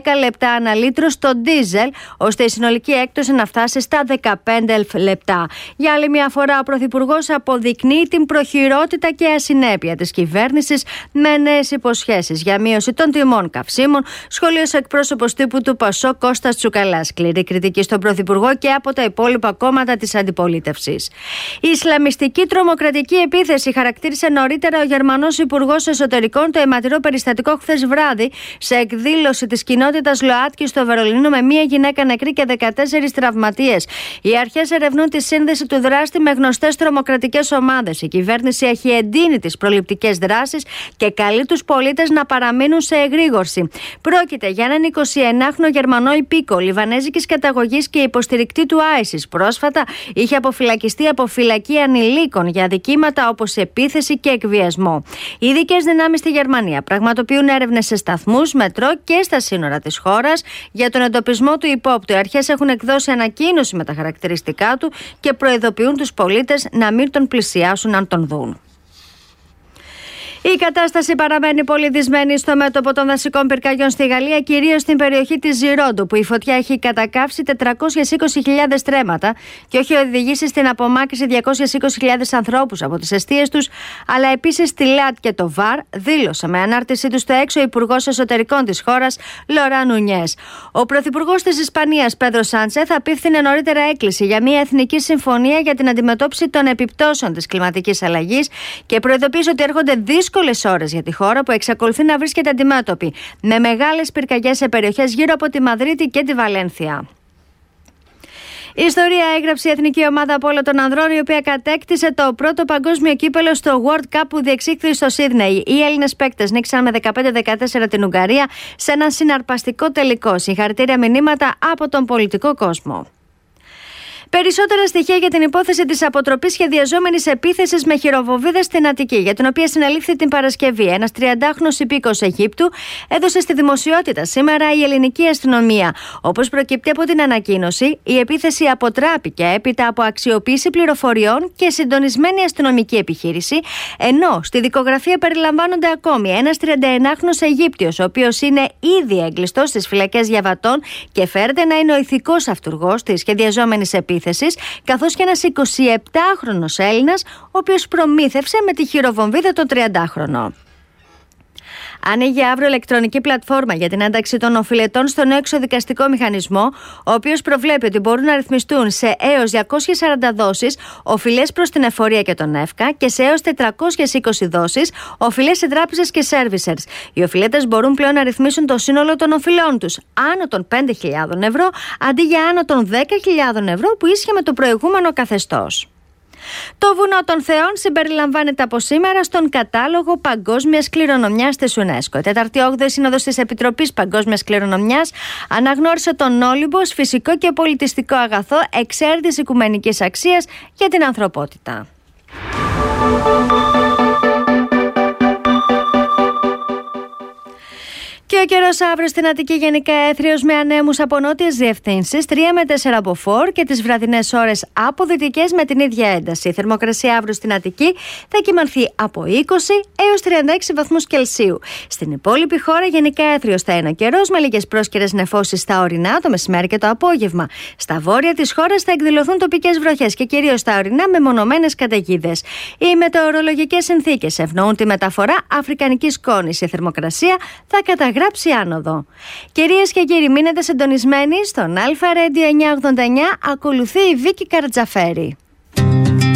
λεπτά ανά λίτρο στο ντίζελ, ώστε η συνολική έκπτωση να φτάσει στα 15 λεπτά. Για άλλη μια φορά, ο Πρωθυπουργός αποδεικνύει την προχειρότητα και ασυνέπεια της κυβέρνησης με νέες υποσχέσεις για μείωση των τιμών καυσίμων, σχολίωσε εκπρόσωπος τύπου του ΠΑΣΟΚ Κώστας Τσουκαλάς. Σκληρή κριτική στον Πρωθυπουργό και από τα υπόλοιπα κόμματα της αντιπολίτευσης. Η Ισλαμιστική τρομοκρατική επίθεση χαρακτήρισε νωρίτερα ο Γερμανός Υπουργός Εσωτερικών το αιματηρό περιστατικό χθες βράδυ σε εκδήλωση της κοινότητας ΛΟΑΤΚΙ στο Βερολίνο με μία γυναίκα νεκρή και 14 τραυματίες. Οι αρχές ερευνούν τη σύνδεση του δράστη με γνωστές τρομοκρατικές ομάδες. Η κυβέρνηση έχει εντείνει τις προληπτικές δράσεις και καλεί τους πολίτες να παραμείνουν σε εγρήγορση. Πρόκειται για έναν 21χρονο Γερμανό υπήκο λιβανέζικης καταγωγής και υποστηρικτή του ISIS. Πρόσφατα είχε αποφυλακιστεί από φυλακή ανηλίκων για αδικήματα όπως επίθεση και εκβιασμό. Οι ειδικές δυνάμεις στη Γερμανία πραγματοποιούν έρευνες σε σταθμούς, μετρό και στα σύνορα της χώρας για τον εντοπισμό του υπόπτου. Οι αρχές έχουν εκδώσει ανακοίνωση με τα χαρακτηριστικά του και προειδοποιούν τους πολίτες να μην τον πλησιάσουν αν τον δουν. Η κατάσταση παραμένει πολύ δυσμένη στο μέτωπο των δασικών πυρκαγιών στη Γαλλία, κυρίως στην περιοχή της Ζιρόντου, που η φωτιά έχει κατακαύσει 420.000 στρέμματα και έχει οδηγήσει στην απομάκρυνση 220.000 ανθρώπους από τις εστίες τους, αλλά επίσης στη Λάτ και το Βαρ, δήλωσε με ανάρτησή του στο έξω ο Υπουργός Εσωτερικών της χώρας, Λορά Νουνιές. Ο Πρωθυπουργός της Ισπανίας, Πέδρο Σάντσεθ, απίφθινε νωρίτερα έκκληση για μια εθνική συμφωνία για την αντιμετώπιση των επιπτώσεων της κλιματικής αλλαγής και προειδοποίησε ότι έρχονται δύσκολες ώρες για τη χώρα που εξακολουθεί να βρίσκεται αντιμέτωπη με μεγάλες πυρκαγιές σε περιοχές γύρω από τη Μαδρίτη και τη Βαλένθια. Η ιστορία έγραψε η εθνική ομάδα πόλο των ανδρών, η οποία κατέκτησε το πρώτο παγκόσμιο κύπελο στο World Cup που διεξήχθη στο Σίδνεϊ. Οι Έλληνες παίκτες νίκησαν με 15-14 την Ουγγαρία σε ένα συναρπαστικό τελικό. Συγχαρητήρια μηνύματα από τον πολιτικό κόσμο. Περισσότερα στοιχεία για την υπόθεση της αποτροπής σχεδιαζόμενης επίθεσης με χειροβομβίδες στην Αττική, για την οποία συνελήφθη την Παρασκευή ένας 30χρονος υπήκος Αιγύπτου, έδωσε στη δημοσιότητα σήμερα η ελληνική αστυνομία. Όπως προκύπτει από την ανακοίνωση, η επίθεση αποτράπηκε έπειτα από αξιοποίηση πληροφοριών και συντονισμένη αστυνομική επιχείρηση, ενώ στη δικογραφία περιλαμβάνονται ακόμη ένας 31χρονος Αιγύπτιος, ο οποίος είναι ήδη έγκλειστος στις φυλακές Γιαβατών και φέρεται να είναι ο ηθικός αυτουργός της σχεδιαζόμενης επίθεσης, καθώς και ένας 27χρονος Έλληνας, ο οποίος προμήθευσε με τη χειροβομβίδα τον 30χρονο. Ανοίγει αύριο ηλεκτρονική πλατφόρμα για την ένταξη των οφειλετών στον νέο εξοδικαστικό μηχανισμό, ο οποίος προβλέπει ότι μπορούν να ρυθμιστούν σε έως 240 δόσεις οφειλές προς την εφορία και τον ΕΦΚΑ και σε έως 420 δόσεις οφειλές σε τράπεζες και servicers. Οι οφειλέτες μπορούν πλέον να ρυθμίσουν το σύνολο των οφειλών τους άνω των 5.000 ευρώ αντί για άνω των 10.000 ευρώ που ίσχυε με το προηγούμενο καθεστώς. Το βουνό των Θεών συμπεριλαμβάνεται από σήμερα στον κατάλογο Παγκόσμιας Κληρονομιάς της UNESCO. Η 4η-8η Σύνοδος της Επιτροπής Παγκόσμιας Κληρονομιάς αναγνώρισε τον Όλυμπο ως φυσικό και πολιτιστικό αγαθό εξαίρετης οικουμενικής αξίας για την ανθρωπότητα. Και ο καιρός αύριο στην Αττική γενικά έθριος με ανέμους από νότιες διευθύνσεις, 3 με 4 από φορ και τις βραδινές ώρες από δυτικές με την ίδια ένταση. Η θερμοκρασία αύριο στην Αττική θα κυμανθεί από 20 έως 36 βαθμούς Κελσίου. Στην υπόλοιπη χώρα γενικά έθριος θα είναι ο καιρός με λίγες πρόσκαιρες νεφώσεις στα ορεινά το μεσημέρι και το απόγευμα. Στα βόρεια της χώρας θα εκδηλωθούν τοπικές βροχές και κυρίως στα ορεινά με μονομένες καταιγίδες. Οι μετεωρολογικές συνθήκες ευνοούν τη μεταφορά αφρικανικής σκόνης. Η θερμοκρασία θα καταγράψει άνοδο. Κυρίες και κύριοι, μείνετε συντονισμένοι στον Αλφα Radio 989. Ακολουθεί η Βίκη Καρτζαφέρη.